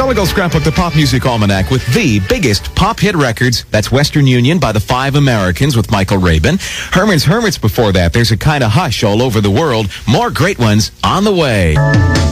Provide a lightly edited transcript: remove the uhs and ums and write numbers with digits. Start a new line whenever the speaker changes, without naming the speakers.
Solid Gold Scrapbook, the Pop Music Almanac with the biggest pop hit records. That's Western Union by the Five Americans with Michael Rabin. Herman's Hermits before that. There's a kind of hush all over the world. More great ones on the way.